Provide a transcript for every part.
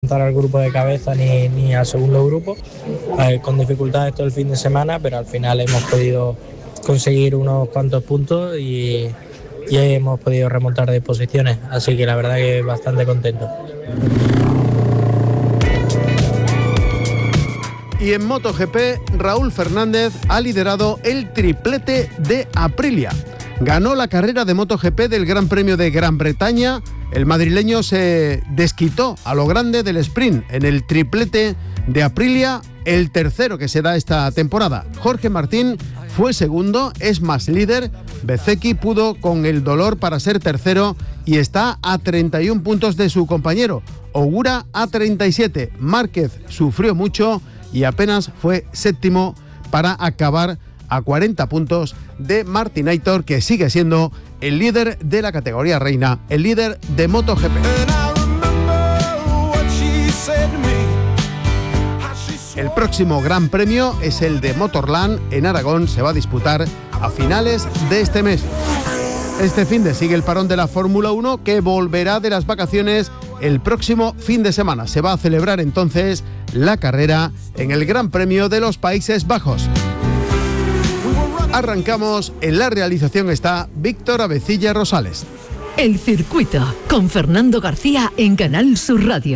al grupo de cabeza ni al segundo grupo, con dificultades todo el fin de semana, pero al final hemos podido conseguir unos cuantos puntos y hemos podido remontar de posiciones, así que la verdad que bastante contento. Y en MotoGP, Raúl Fernández ha liderado el triplete de Aprilia. Ganó la carrera de MotoGP del Gran Premio de Gran Bretaña. El madrileño se desquitó a lo grande del sprint en el triplete de Aprilia, el tercero que se da esta temporada. Jorge Martín fue segundo, es más líder. Bezzecchi pudo con el dolor para ser tercero y está a 31 puntos de su compañero. Ogura a 37. Márquez sufrió mucho y apenas fue séptimo para acabar a 40 puntos de Martinator, que sigue siendo el líder de la categoría reina, el líder de MotoGP. El próximo Gran Premio es el de Motorland en Aragón, se va a disputar a finales de este mes. Este finde sigue el parón de la Fórmula 1, que volverá de las vacaciones el próximo fin de semana. Se va a celebrar entonces la carrera en el Gran Premio de los Países Bajos. Arrancamos, en la realización está Víctor Abecilla Rosales. El Circuito, con Fernando García en Canal Sur Radio.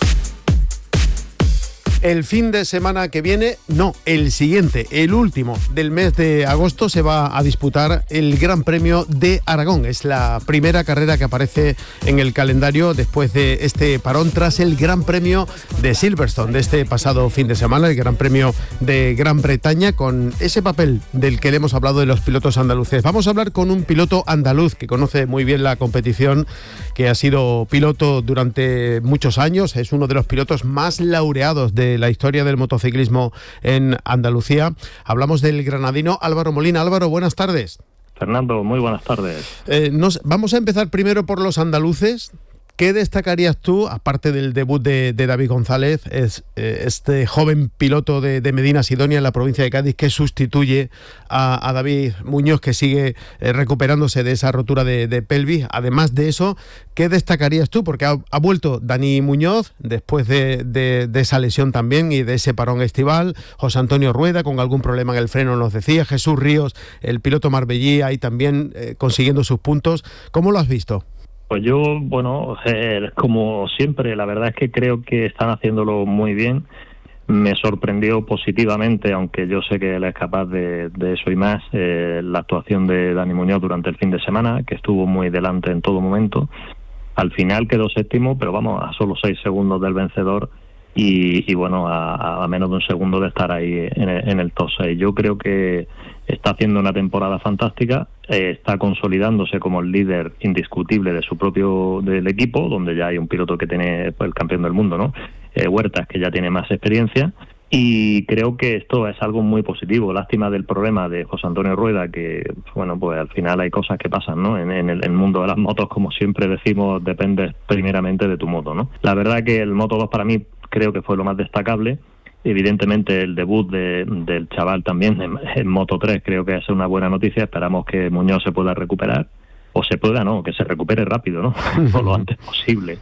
El fin de semana que viene, no, el siguiente, el último del mes de agosto, se va a disputar el Gran Premio de Aragón. Es la primera carrera que aparece en el calendario después de este parón, tras el Gran Premio de Silverstone de este pasado fin de semana, el Gran Premio de Gran Bretaña, con ese papel del que le hemos hablado de los pilotos andaluces. Vamos a hablar con un piloto andaluz que conoce muy bien la competición, que ha sido piloto durante muchos años, es uno de los pilotos más laureados de la historia del motociclismo en Andalucía. Hablamos del granadino Álvaro Molina. Álvaro, buenas tardes. Fernando, muy buenas tardes. Vamos a empezar primero por los andaluces. ¿Qué destacarías tú, aparte del debut de David González, este joven piloto de Medina Sidonia en la provincia de Cádiz, que sustituye a David Muñoz, que sigue recuperándose de esa rotura de pelvis? Además de eso, ¿qué destacarías tú? Porque ha vuelto Dani Muñoz después de esa lesión también y de ese parón estival. José Antonio Rueda con algún problema en el freno, nos decía. Jesús Ríos, el piloto marbellí, ahí también consiguiendo sus puntos. ¿Cómo lo has visto? Pues yo, como siempre, la verdad es que creo que están haciéndolo muy bien. Me sorprendió positivamente, aunque yo sé que él es capaz de eso y más, la actuación de Dani Muñoz durante el fin de semana, que estuvo muy delante en todo momento. Al final quedó séptimo, pero vamos, a solo 6 segundos del vencedor y bueno, a menos de un segundo de estar ahí en el top 6. Yo creo que está haciendo una temporada fantástica, está consolidándose como el líder indiscutible de del equipo, donde ya hay un piloto que tiene, pues, el campeón del mundo, ¿no? Huertas, que ya tiene más experiencia, y creo que esto es algo muy positivo. Lástima del problema de José Antonio Rueda, que bueno, pues al final hay cosas que pasan, ¿no? En el mundo de las motos, como siempre decimos, depende primeramente de tu moto, ¿no? La verdad que el Moto 2 para mí creo que fue lo más destacable. Evidentemente el debut del chaval también en Moto 3 creo que es una buena noticia. Esperamos que Muñoz se pueda recuperar, que se recupere rápido, ¿no? O lo antes posible.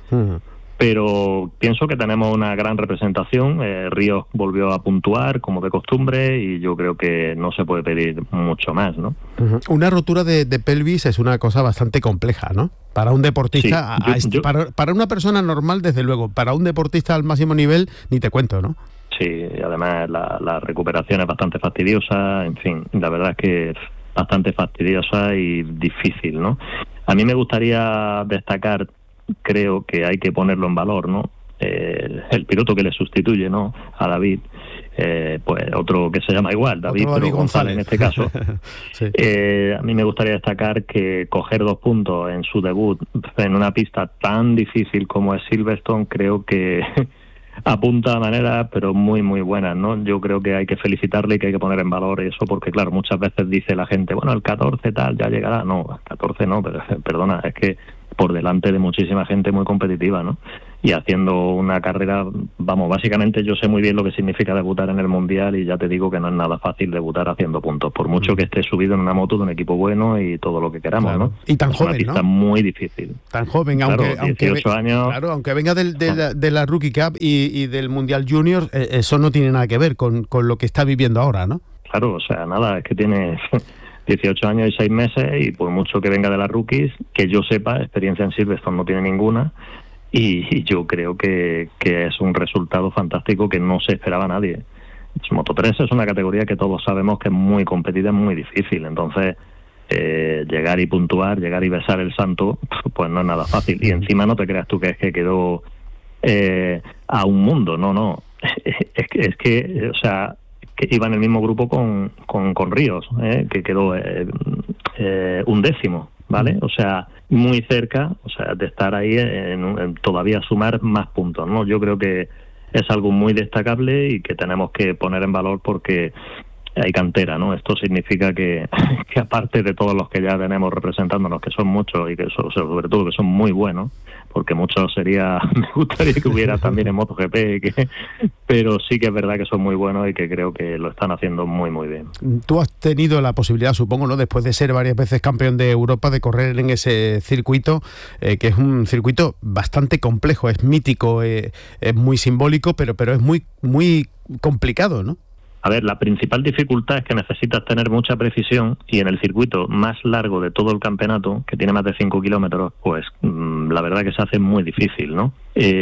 Pero pienso que tenemos una gran representación. Ríos volvió a puntuar como de costumbre y yo creo que no se puede pedir mucho más, ¿no? Una rotura de pelvis es una cosa bastante compleja, ¿no? Para un deportista, sí, para una persona normal, desde luego. Para un deportista al máximo nivel, ni te cuento, ¿no? Sí, además la recuperación es bastante fastidiosa, en fin, la verdad es que es bastante fastidiosa y difícil, ¿no? A mí me gustaría destacar, creo que hay que ponerlo en valor, ¿no? El piloto que le sustituye, ¿no?, a David, pues otro que se llama igual, David González en este caso. Sí. A mí me gustaría destacar que coger 2 puntos en su debut en una pista tan difícil como es Silverstone, creo que apunta a maneras pero muy muy buenas, ¿no? Yo creo que hay que felicitarle y que hay que poner en valor eso, porque claro, muchas veces dice la gente, bueno, el 14 tal ya llegará. No, el 14 no, pero perdona, es que por delante de muchísima gente muy competitiva, ¿no? Y haciendo una carrera vamos, básicamente yo sé muy bien lo que significa debutar en el Mundial y ya te digo que no es nada fácil debutar haciendo puntos, por mucho que esté subido en una moto de un equipo bueno y todo lo que queramos, claro, ¿no? Y tan es joven, una pista, ¿no? muy difícil. Tan joven, claro, aunque 18 años. Claro, aunque venga de la Rookie Cup y del Mundial Junior, eso no tiene nada que ver con lo que está viviendo ahora, ¿no? Claro, o sea, nada, es que tiene 18 años y 6 meses y por mucho que venga de las rookies, que yo sepa, experiencia en Silverstone no tiene ninguna. Y yo creo que es un resultado fantástico que no se esperaba a nadie. Moto3 es una categoría que todos sabemos que es muy competida, es muy difícil. Entonces, llegar y puntuar, llegar y besar el santo, pues no es nada fácil. Y encima no te creas tú que es que quedó a un mundo, no. Es que, o sea, que iba en el mismo grupo con Ríos, que quedó 11º. ¿Vale? O sea, muy cerca, o sea, de estar ahí en todavía sumar más puntos, ¿no? Yo creo que es algo muy destacable y que tenemos que poner en valor porque hay cantera, ¿no? Esto significa que aparte de todos los que ya tenemos representándonos, que son muchos y que sobre todo que son muy buenos, porque muchos me gustaría que hubiera también en MotoGP, pero sí que es verdad que son muy buenos y que creo que lo están haciendo muy, muy bien. Tú has tenido la posibilidad, supongo, ¿no?, después de ser varias veces campeón de Europa, de correr en ese circuito, que es un circuito bastante complejo, es mítico, es muy simbólico, pero es muy, muy complicado, ¿no? A ver, la principal dificultad es que necesitas tener mucha precisión y en el circuito más largo de todo el campeonato, que tiene más de 5 kilómetros, pues la verdad que se hace muy difícil, ¿no?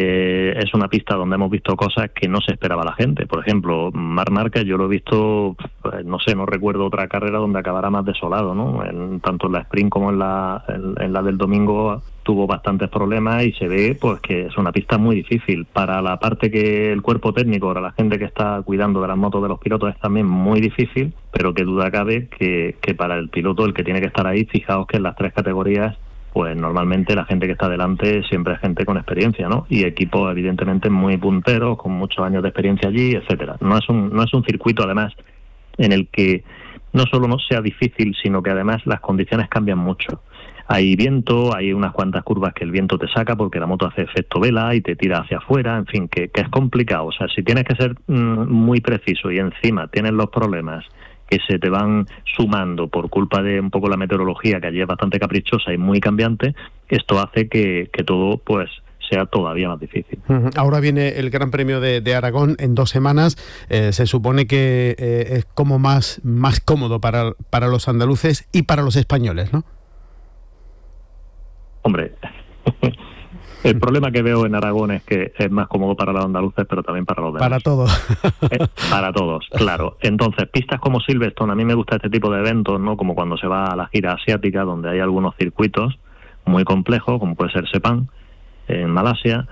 Es una pista donde hemos visto cosas que no se esperaba la gente. Por ejemplo, Marc Márquez yo lo he visto, no sé, no recuerdo otra carrera donde acabara más desolado, ¿no? Tanto en la sprint como en la del domingo tuvo bastantes problemas y se ve pues que es una pista muy difícil. Para la parte que el cuerpo técnico, para la gente que está cuidando de las motos de los pilotos es también muy difícil, pero que duda cabe que para el piloto, el que tiene que estar ahí, fijaos que en las 3 categorías pues normalmente la gente que está delante siempre es gente con experiencia, ¿no? Y equipos evidentemente muy punteros, con muchos años de experiencia allí, etcétera. No es un circuito además en el que no solo no sea difícil, sino que además las condiciones cambian mucho. Hay viento, hay unas cuantas curvas que el viento te saca porque la moto hace efecto vela y te tira hacia afuera, en fin, que es complicado. O sea, si tienes que ser muy preciso y encima tienes los problemas que se te van sumando por culpa de un poco la meteorología, que allí es bastante caprichosa y muy cambiante, esto hace que todo pues sea todavía más difícil. Ahora viene el Gran Premio de Aragón en 2 semanas. Se supone que es como más cómodo para los andaluces y para los españoles, ¿no? Hombre, el problema que veo en Aragón es que es más cómodo para los andaluces, pero también para los demás. Para todos. Para todos, claro. Entonces, pistas como Silverstone, a mí me gusta este tipo de eventos, ¿no? Como cuando se va a la gira asiática, donde hay algunos circuitos muy complejos, como puede ser Sepang, en Malasia,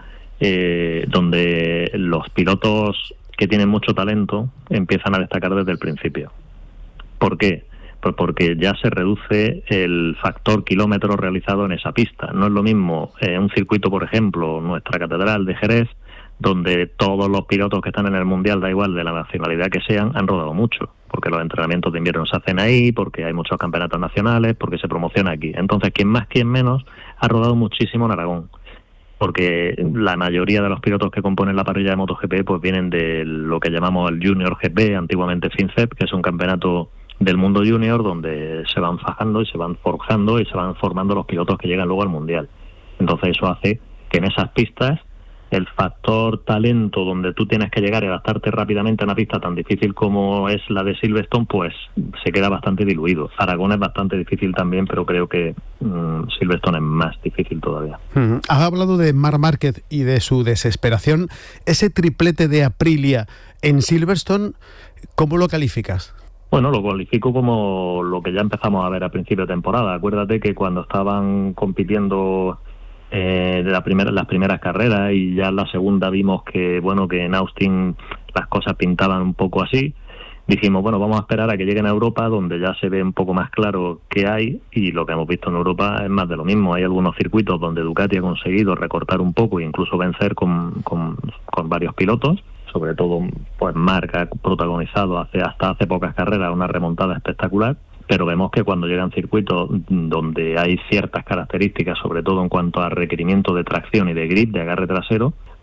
donde los pilotos que tienen mucho talento empiezan a destacar desde el principio. ¿Por qué? Pues porque ya se reduce el factor kilómetros realizado en esa pista. No es lo mismo un circuito, por ejemplo, nuestra Catedral de Jerez, donde todos los pilotos que están en el Mundial, da igual de la nacionalidad que sean, han rodado mucho, porque los entrenamientos de invierno se hacen ahí, porque hay muchos campeonatos nacionales, porque se promociona aquí. Entonces, quien más, quien menos, ha rodado muchísimo en Aragón, porque la mayoría de los pilotos que componen la parrilla de MotoGP pues vienen de lo que llamamos el Junior GP, antiguamente FinCEP, que es un campeonato del mundo junior donde se van fajando y se van forjando y se van formando los pilotos que llegan luego al Mundial. Entonces eso hace que en esas pistas el factor talento, donde tú tienes que llegar y adaptarte rápidamente a una pista tan difícil como es la de Silverstone, pues se queda bastante diluido. Aragón es bastante difícil también, pero creo que Silverstone es más difícil todavía. Has hablado de Marc Márquez y de su desesperación. Ese triplete de Aprilia en Silverstone, ¿cómo lo calificas? Bueno, lo cualifico como lo que ya empezamos a ver a principio de temporada. Acuérdate que cuando estaban compitiendo las primeras carreras y ya en la segunda vimos que en Austin las cosas pintaban un poco así, dijimos, vamos a esperar a que lleguen a Europa, donde ya se ve un poco más claro qué hay, y lo que hemos visto en Europa es más de lo mismo. Hay algunos circuitos donde Ducati ha conseguido recortar un poco e incluso vencer con varios pilotos. Sobre todo, pues Marc ha protagonizado hasta hace pocas carreras una remontada espectacular, pero vemos que cuando llegan circuitos donde hay ciertas características, sobre todo en cuanto a requerimiento de tracción y de grip, de agarre trasero,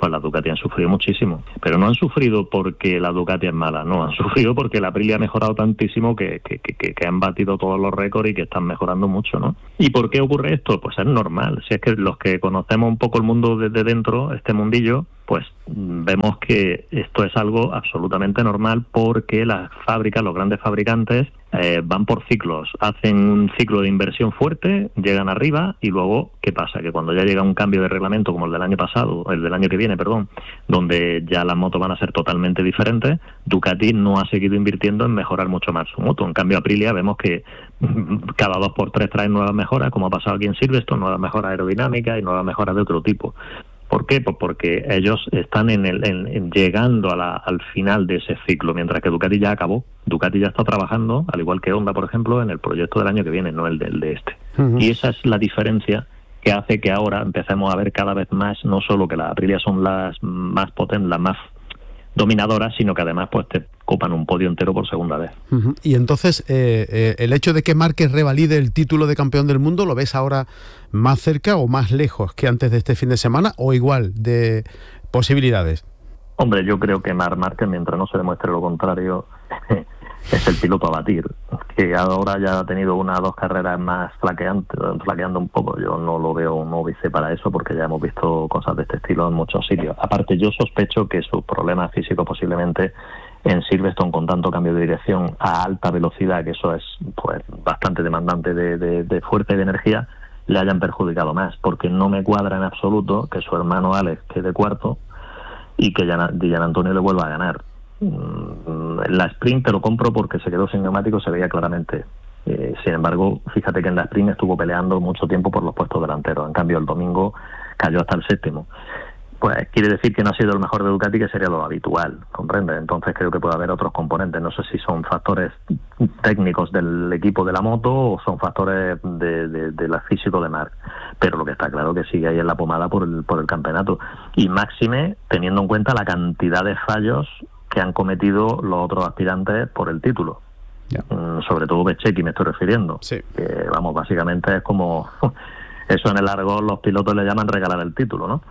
pues las Ducati han sufrido muchísimo. Pero no han sufrido porque la Ducati es mala, no, han sufrido porque la Aprilia ha mejorado tantísimo que han batido todos los récords y que están mejorando mucho, ¿no? ¿Y por qué ocurre esto? Pues es normal. Si es que los que conocemos un poco el mundo desde dentro, este mundillo, pues vemos que esto es algo absolutamente normal porque las fábricas, los grandes fabricantes, van por ciclos, hacen un ciclo de inversión fuerte, llegan arriba y luego, ¿qué pasa? Que cuando ya llega un cambio de reglamento como el del año pasado, el del año que viene, perdón, donde ya las motos van a ser totalmente diferentes, Ducati no ha seguido invirtiendo en mejorar mucho más su moto. En cambio, Aprilia vemos que cada 2x3 traen nuevas mejoras, como ha pasado aquí en Silverstone, nuevas mejoras aerodinámicas y nuevas mejoras de otro tipo. ¿Por qué? Pues porque ellos están llegando al final de ese ciclo, mientras que Ducati ya acabó. Ducati ya está trabajando, al igual que Honda, por ejemplo, en el proyecto del año que viene, no el de este. Uh-huh. Y esa es la diferencia que hace que ahora empecemos a ver cada vez más, no solo que las Aprilia son las más potentes, las más dominadoras, sino que además pues te copan un podio entero por segunda vez. Uh-huh. Y entonces el hecho de que Márquez revalide el título de campeón del mundo, ¿lo ves ahora más cerca o más lejos que antes de este fin de semana, o igual de posibilidades? Hombre, yo creo que Marc Márquez, mientras no se demuestre lo contrario, es el piloto a batir, que ahora ya ha tenido 1 o 2 carreras más flaqueando un poco. Yo no lo veo un óbice para eso, porque ya hemos visto cosas de este estilo en muchos sitios. Aparte, yo sospecho que sus problemas físicos posiblemente en Silverstone, con tanto cambio de dirección a alta velocidad, que eso es pues bastante demandante de fuerza y de energía, le hayan perjudicado más, porque no me cuadra en absoluto que su hermano Alex quede cuarto y que Gian Antonio le vuelva a ganar. La sprint te lo compro porque se quedó sin neumático, se veía claramente. Sin embargo, fíjate que en la sprint estuvo peleando mucho tiempo por los puestos delanteros. En cambio, el domingo cayó hasta el 7º. Pues quiere decir que no ha sido el mejor de Ducati, que sería lo habitual, ¿comprende? Entonces creo que puede haber otros componentes. No sé si son factores técnicos del equipo de la moto o son factores de la físico de Marc. Pero lo que está claro que sigue ahí en la pomada por el campeonato. Y máxime teniendo en cuenta la cantidad de fallos que han cometido los otros aspirantes por el título. Yeah. Sobre todo Bececchi me estoy refiriendo. Sí. Que, vamos, básicamente es como eso en el argot los pilotos le llaman regalar el título, ¿no?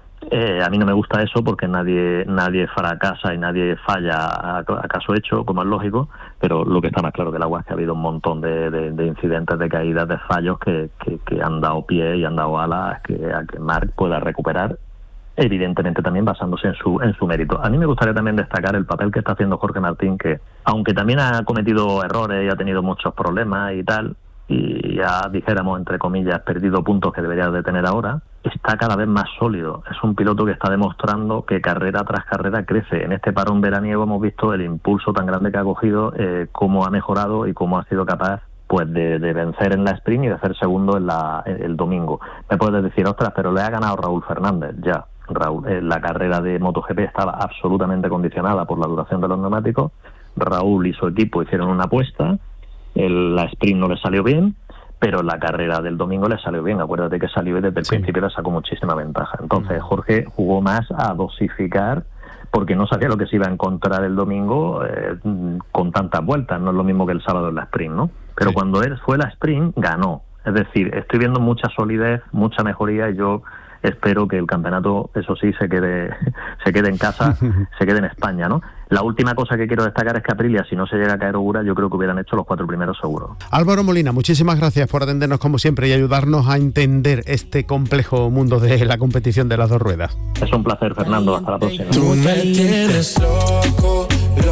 A mí no me gusta eso porque nadie fracasa y nadie falla a caso hecho, como es lógico, pero lo que está más claro que el agua es que ha habido un montón de incidentes, de caídas, de fallos que han dado pie y han dado alas a que Marc pueda recuperar, evidentemente también basándose en su mérito. A mí me gustaría también destacar el papel que está haciendo Jorge Martín, que aunque también ha cometido errores y ha tenido muchos problemas y tal, y ya dijéramos, entre comillas, perdido puntos que debería de tener ahora, está cada vez más sólido. Es un piloto que está demostrando que carrera tras carrera crece. En este parón veraniego hemos visto el impulso tan grande que ha cogido, cómo ha mejorado y cómo ha sido capaz pues de vencer en la sprint y de hacer segundo el domingo. Me puedes decir, ostras, pero le ha ganado Raúl Fernández. Ya, Raúl, la carrera de MotoGP estaba absolutamente condicionada por la duración de los neumáticos. Raúl y su equipo hicieron una apuesta, la sprint no le salió bien, pero la carrera del domingo le salió bien. Acuérdate que salió y desde el principio le sacó muchísima ventaja. Entonces Jorge jugó más a dosificar, porque no sabía lo que se iba a encontrar el domingo con tantas vueltas. No es lo mismo que el sábado en la sprint, ¿no? Pero cuando él fue la sprint, ganó. Es decir, estoy viendo mucha solidez, mucha mejoría, y yo espero que el campeonato, eso sí, se quede en casa, se quede en España, ¿no? La última cosa que quiero destacar es que Aprilia, si no se llega a caer Ogura, yo creo que hubieran hecho los 4 primeros seguros. Álvaro Molina, muchísimas gracias por atendernos como siempre y ayudarnos a entender este complejo mundo de la competición de las dos ruedas. Es un placer, Fernando. Hasta la próxima. Tú me tienes loco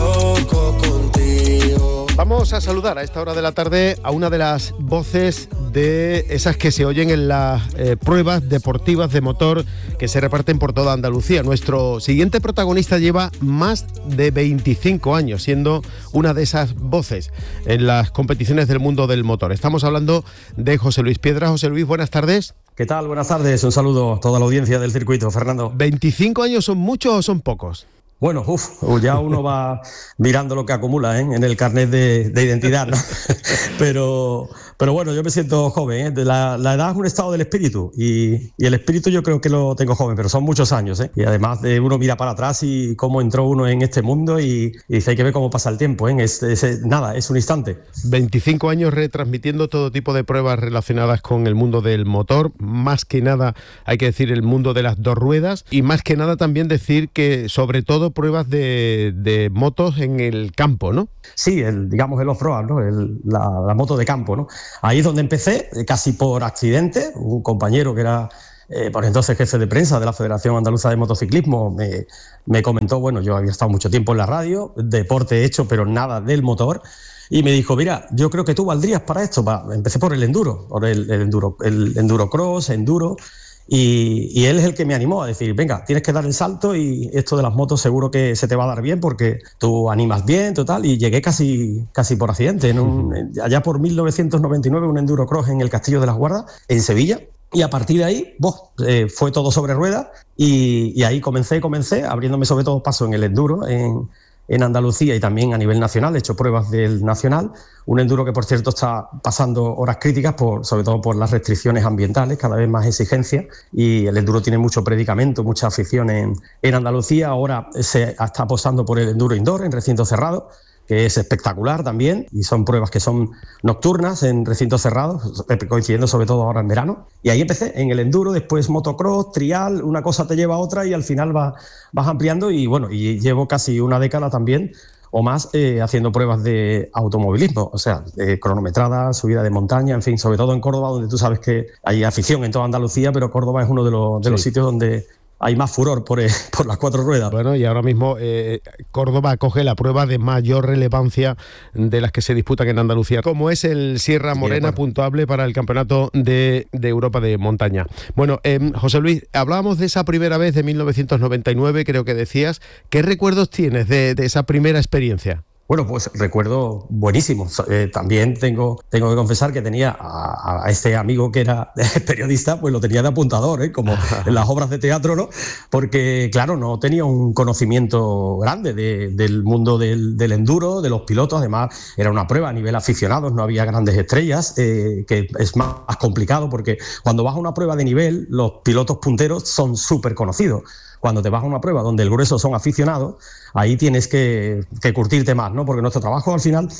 contigo. Vamos a saludar a esta hora de la tarde a una de las voces de esas que se oyen en las pruebas deportivas de motor que se reparten por toda Andalucía. Nuestro siguiente protagonista lleva más de 25 años siendo una de esas voces en las competiciones del mundo del motor. Estamos hablando de José Luis Piedra. José Luis, buenas tardes. ¿Qué tal? Buenas tardes. Un saludo a toda la audiencia del circuito, Fernando. ¿25 años son muchos o son pocos? Bueno, ya uno va mirando lo que acumula en el carnet de identidad, ¿no? Pero bueno, yo me siento joven, ¿eh? La edad es un estado del espíritu y el espíritu yo creo que lo tengo joven, pero son muchos años, ¿eh? Y además uno mira para atrás y cómo entró uno en este mundo y dice, hay que ver cómo pasa el tiempo, ¿eh? Nada, es un instante. 25 años retransmitiendo todo tipo de pruebas relacionadas con el mundo del motor, más que nada hay que decir el mundo de las dos ruedas y más que nada también decir que sobre todo pruebas de motos en el campo, ¿no? Sí, digamos el off-road, ¿no? La moto de campo, ¿no? Ahí es donde empecé, casi por accidente. Un compañero que era por entonces jefe de prensa de la Federación Andaluza de Motociclismo me comentó, bueno, yo había estado mucho tiempo en la radio, deporte hecho, pero nada del motor, y me dijo, mira, yo creo que tú valdrías para esto. Empecé por el enduro, el endurocross, enduro. Y él es el que me animó a decir, venga, tienes que dar el salto y esto de las motos seguro que se te va a dar bien porque tú animas bien, total. Y llegué casi por accidente, allá por 1999, un endurocross en el Castillo de las Guardas, en Sevilla. Y a partir de ahí, fue todo sobre ruedas y ahí comencé abriéndome sobre todo paso en el enduro, en Andalucía y también a nivel nacional. He hecho pruebas del nacional, un enduro que por cierto está pasando horas críticas sobre todo por las restricciones ambientales, cada vez más exigencia, y el enduro tiene mucho predicamento, mucha afición en Andalucía. Ahora se está apostando por el enduro indoor en recintos cerrados, que es espectacular también, y son pruebas que son nocturnas en recintos cerrados, coincidiendo sobre todo ahora en verano. Y ahí empecé, en el enduro, después motocross, trial, una cosa te lleva a otra y al final vas ampliando y bueno, y llevo casi una década también o más haciendo pruebas de automovilismo, o sea, cronometradas, subida de montaña, en fin, sobre todo en Córdoba, donde tú sabes que hay afición en toda Andalucía, pero Córdoba es uno de los sitios donde hay más furor por las cuatro ruedas. Bueno, y ahora mismo Córdoba acoge la prueba de mayor relevancia de las que se disputan en Andalucía, como es el Sierra Morena, puntuable para el Campeonato de Europa de Montaña. Bueno, José Luis, hablábamos de esa primera vez de 1999, creo que decías. ¿Qué recuerdos tienes de esa primera experiencia? Bueno, pues recuerdo buenísimo. También tengo que confesar que tenía a este amigo que era periodista, pues lo tenía de apuntador, como en las obras de teatro, ¿no? Porque, claro, no tenía un conocimiento grande del mundo del enduro, de los pilotos. Además, era una prueba a nivel aficionados, no había grandes estrellas, que es más complicado porque cuando vas a una prueba de nivel, los pilotos punteros son súper conocidos. Cuando te vas a una prueba donde el grueso son aficionados, ahí tienes que curtirte más, ¿no? Porque nuestro trabajo al final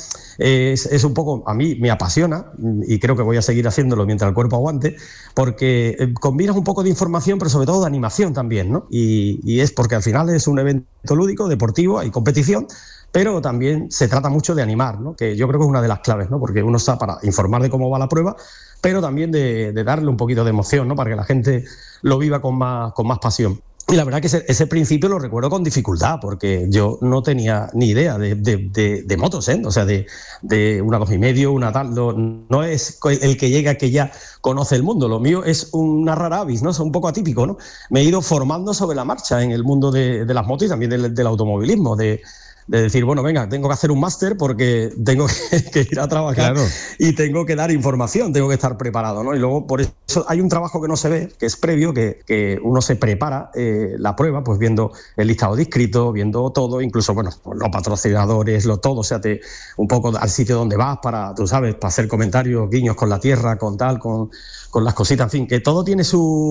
es un poco, a mí me apasiona y creo que voy a seguir haciéndolo mientras el cuerpo aguante, porque combinas un poco de información, pero sobre todo de animación también, ¿no? Y es porque al final es un evento lúdico, deportivo, hay competición, pero también se trata mucho de animar, ¿no? Que yo creo que es una de las claves, ¿no? Porque uno está para informar de cómo va la prueba, pero también de darle un poquito de emoción, ¿no? Para que la gente lo viva con más pasión. Y la verdad que ese principio lo recuerdo con dificultad, porque yo no tenía ni idea de motos, ¿eh? O sea, de una 2,5, una tal. No es el que llega que ya conoce el mundo. Lo mío es una rara avis, ¿no? Es un poco atípico, ¿no? Me he ido formando sobre la marcha en el mundo de las motos y también del automovilismo, de decir, bueno, venga, tengo que hacer un máster porque tengo que ir a trabajar, claro, y tengo que dar información, tengo que estar preparado, ¿no? Y luego, por eso hay un trabajo que no se ve, que es previo, que uno se prepara la prueba, pues viendo el listado de inscritos, viendo todo, incluso, bueno, los patrocinadores, todo, o sea, un poco al sitio donde vas para, tú sabes, para hacer comentarios, guiños con la tierra, con tal, con las cositas, en fin, que todo tiene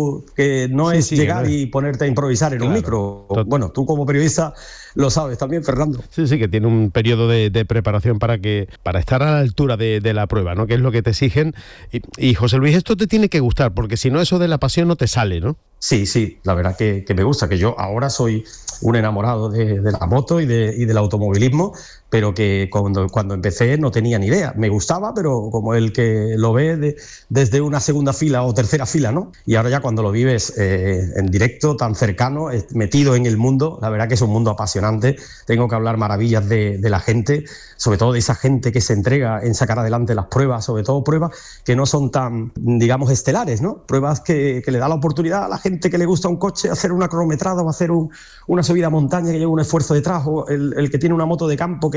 que no es llegar y ponerte a improvisar en un micro. Bueno, tú como periodista lo sabes también, Fernando. Sí, que tiene un periodo de preparación para estar a la altura de la prueba, ¿no? Que es lo que te exigen. Y José Luis, esto te tiene que gustar, porque si no, eso de la pasión no te sale, ¿no? Sí, la verdad que me gusta, que yo ahora soy un enamorado de la moto y del automovilismo, pero que cuando empecé no tenía ni idea. Me gustaba, pero como el que lo ve desde una segunda fila o tercera fila, ¿no? Y ahora ya cuando lo vives en directo, tan cercano, metido en el mundo, la verdad que es un mundo apasionante. Tengo que hablar maravillas de la gente, sobre todo de esa gente que se entrega en sacar adelante las pruebas, sobre todo pruebas que no son tan, digamos, estelares, ¿no? Pruebas que le da la oportunidad a la gente que le gusta un coche hacer una cronometrada o hacer una subida a montaña que lleva un esfuerzo detrás, o el que tiene una moto de campo que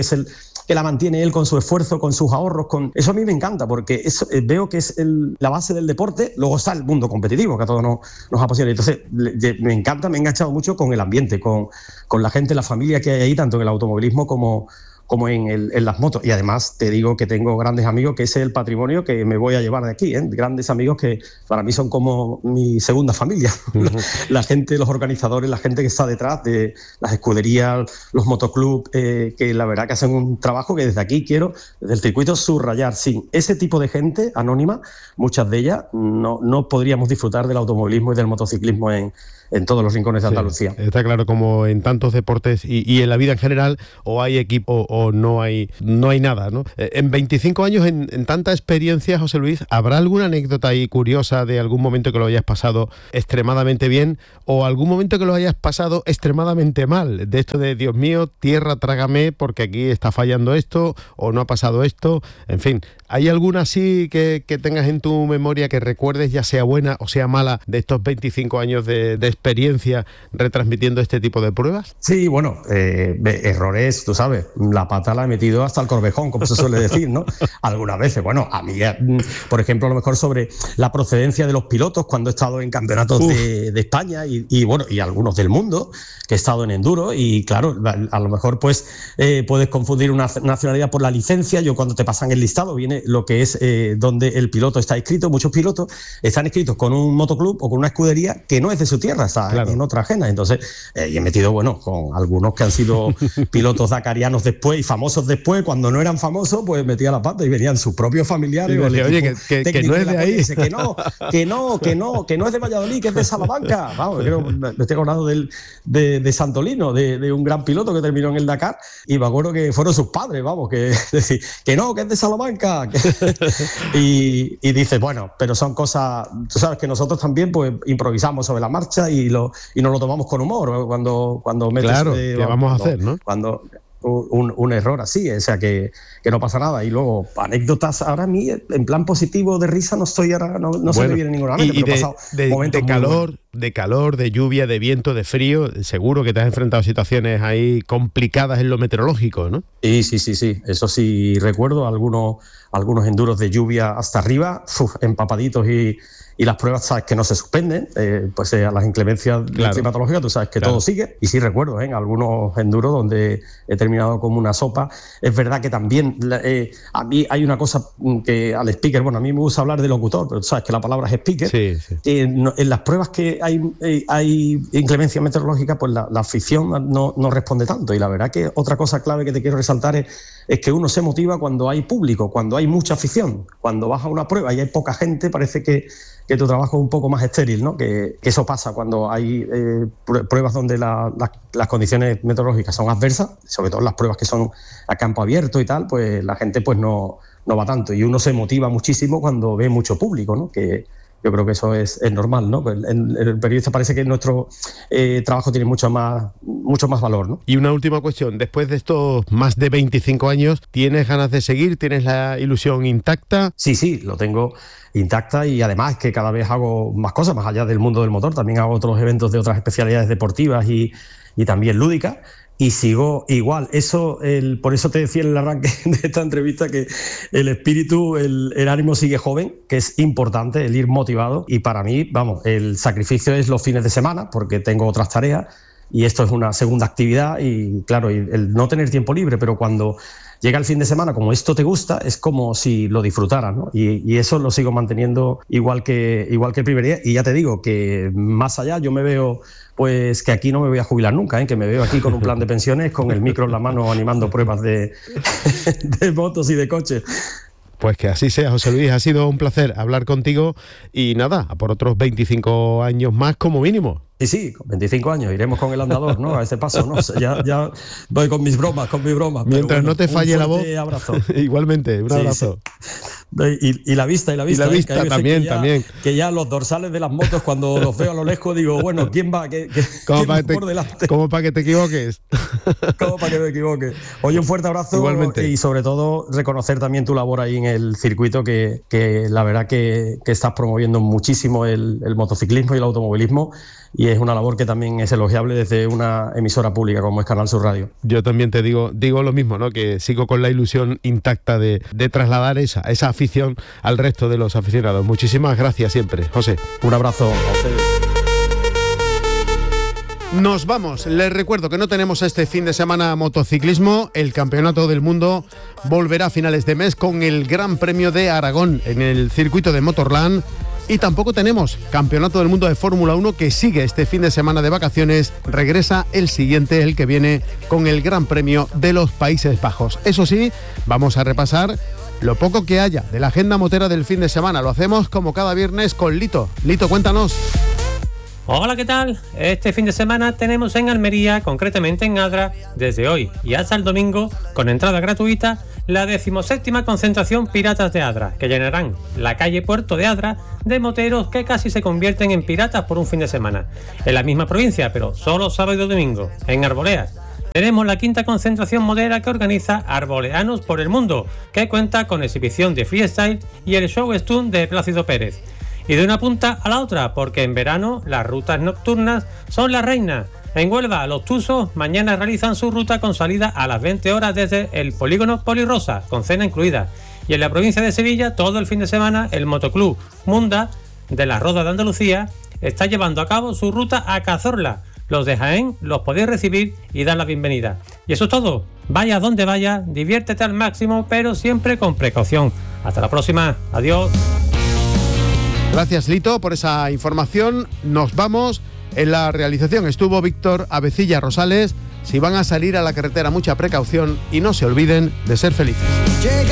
que la mantiene él con su esfuerzo, con sus ahorros, eso a mí me encanta, porque veo que es la base del deporte. Luego está el mundo competitivo, que a todos nos apasiona. Entonces, me encanta, me he enganchado mucho con el ambiente, con la gente, la familia que hay ahí, tanto en el automovilismo como en las motos. Y además te digo que tengo grandes amigos, que ese es el patrimonio que me voy a llevar de aquí, grandes amigos que para mí son como mi segunda familia. La gente, los organizadores, la gente que está detrás de las escuderías, los motoclubs, que la verdad que hacen un trabajo que desde aquí quiero, desde el circuito, subrayar. Sin ese tipo de gente anónima, muchas de ellas, no podríamos disfrutar del automovilismo y del motociclismo en todos los rincones de Andalucía. Está claro, como en tantos deportes y en la vida en general, o hay equipo o no hay nada, ¿no? En 25 años, en tanta experiencia, José Luis, ¿habrá alguna anécdota ahí curiosa de algún momento que lo hayas pasado extremadamente bien o algún momento que lo hayas pasado extremadamente mal? De esto de, Dios mío, tierra, trágame, porque aquí está fallando esto o no ha pasado esto. En fin, ¿hay alguna así que tengas en tu memoria que recuerdes, ya sea buena o sea mala, de estos 25 años de experiencia retransmitiendo este tipo de pruebas? Sí, bueno, errores, tú sabes, la pata la he metido hasta el corvejón, como se suele decir, ¿no? Algunas veces, bueno, a mí, por ejemplo, a lo mejor sobre la procedencia de los pilotos cuando he estado en campeonatos de España y bueno, y algunos del mundo, que he estado en enduro, y claro, a lo mejor pues puedes confundir una nacionalidad por la licencia. Yo, cuando te pasan el listado, viene lo que es donde el piloto está inscrito. Muchos pilotos están inscritos con un motoclub o con una escudería que no es de su tierra, está en otra ajena. Entonces, y he metido, bueno, con algunos que han sido pilotos dakarianos después y famosos después. Cuando no eran famosos, pues metía la pata y venían sus propios familiares. Oye, que no es de ahí. Dice, que no es de Valladolid, que es de Salamanca. Vamos, me estoy acordando de Santolino, de un gran piloto que terminó en el Dakar, y me acuerdo que fueron sus padres, vamos, que decir, que es de Salamanca. Y dices, bueno, pero son cosas, tú sabes que nosotros también pues improvisamos sobre la marcha y nos lo tomamos con humor cuando metes, claro, ¿qué vamos a hacer, no? Cuando un error así, o sea, que no pasa nada. Y luego, anécdotas, ahora a mí, en plan positivo, de risa, no estoy ahora, no se me viene ninguna mente, pero he pasado momentos de calor, de lluvia, de viento, de frío. Seguro que te has enfrentado a situaciones ahí complicadas en lo meteorológico, ¿no? Sí, eso sí recuerdo, algunos enduros de lluvia hasta arriba, empapaditos, y las pruebas, sabes que no se suspenden, pues a las inclemencias climatológicas, tú sabes que todo sigue. Y sí recuerdo algunos enduros donde he terminado como una sopa. Es verdad que también a mí hay una cosa que al speaker, bueno, a mí me gusta hablar de locutor, pero tú sabes que la palabra es speaker. Sí. En las pruebas que hay inclemencia meteorológica, pues la afición no responde tanto. Y la verdad que otra cosa clave que te quiero resaltar es que uno se motiva cuando hay público, cuando hay mucha afición. Cuando vas a una prueba y hay poca gente, parece que tu trabajo es un poco más estéril, ¿no? Que eso pasa cuando hay pruebas donde las condiciones meteorológicas son adversas, sobre todo las pruebas que son a campo abierto y tal, pues la gente pues no va tanto, y uno se motiva muchísimo cuando ve mucho público, ¿no? Que yo creo que eso es normal, ¿no? Pues el periodista parece que nuestro trabajo tiene mucho más valor, ¿no? Y una última cuestión, después de estos más de 25 años, ¿tienes ganas de seguir? ¿Tienes la ilusión intacta? Sí, lo tengo intacta, y además que cada vez hago más cosas, más allá del mundo del motor, también hago otros eventos de otras especialidades deportivas y también lúdicas. Y sigo igual. Por eso te decía en el arranque de esta entrevista que el espíritu, el ánimo sigue joven, que es importante, el ir motivado. Y para mí, vamos, el sacrificio es los fines de semana, porque tengo otras tareas y esto es una segunda actividad. Y claro, el no tener tiempo libre, pero cuando llega el fin de semana, como esto te gusta, es como si lo disfrutaras, ¿no? Y eso lo sigo manteniendo igual que el primer día. Y ya te digo que más allá yo me veo, pues que aquí no me voy a jubilar nunca, que me veo aquí con un plan de pensiones, con el micro en la mano, animando pruebas de motos y de coches. Pues que así sea, José Luis, ha sido un placer hablar contigo, y nada, por otros 25 años más como mínimo. Sí, con 25 años iremos con el andador, ¿no? A ese paso, ¿no? Ya voy con mis bromas. Mientras no te falle la voz. Abrazo. Igualmente, un abrazo. Sí. Y la vista. Y la vista también. Que ya los dorsales de las motos, cuando los veo a lo lejos, digo, bueno, ¿quién va? ¿Quién va por delante? ¿Cómo para que te equivoques? ¿Cómo para que me equivoque? Oye, un fuerte abrazo. Igualmente. Y sobre todo reconocer también tu labor ahí en el circuito, que la verdad que estás promoviendo muchísimo el motociclismo y el automovilismo. y es una labor que también es elogiable desde una emisora pública como es Canal Sur Radio. Yo también te digo lo mismo, ¿no? Que sigo con la ilusión intacta de trasladar esa afición al resto de los aficionados. Muchísimas gracias siempre, José. Un abrazo a ustedes. Nos vamos. Les recuerdo que no tenemos este fin de semana motociclismo. El Campeonato del Mundo volverá a finales de mes con el Gran Premio de Aragón en el circuito de Motorland. Y tampoco tenemos Campeonato del Mundo de Fórmula 1, que sigue este fin de semana de vacaciones. Regresa el siguiente, el que viene, con el Gran Premio de los Países Bajos. Eso sí, vamos a repasar lo poco que haya de la agenda motera del fin de semana. Lo hacemos como cada viernes con Lito. Lito, cuéntanos. Hola, ¿qué tal? Este fin de semana tenemos en Almería, concretamente en Adra, desde hoy y hasta el domingo, con entrada gratuita, la 17ª concentración Piratas de Adra, que llenarán la calle Puerto de Adra de moteros que casi se convierten en piratas por un fin de semana. En la misma provincia, pero solo sábado y domingo, en Arboleas. Tenemos la 5ª concentración motera que organiza Arboleanos por el Mundo, que cuenta con exhibición de freestyle y el show stunt de Plácido Pérez. Y de una punta a la otra, porque en verano las rutas nocturnas son la reina. En Huelva, los Tuzos mañana realizan su ruta con salida a las 20 horas desde el polígono Polirosa, con cena incluida. Y en la provincia de Sevilla, todo el fin de semana, el Motoclub Munda de la Roda de Andalucía está llevando a cabo su ruta a Cazorla. Los de Jaén los podéis recibir y dar la bienvenida. Y eso es todo. Vaya donde vaya, diviértete al máximo, pero siempre con precaución. Hasta la próxima. Adiós. Gracias, Lito, por esa información. Nos vamos. En la realización estuvo Víctor Avecilla Rosales. Si van a salir a la carretera, mucha precaución y no se olviden de ser felices.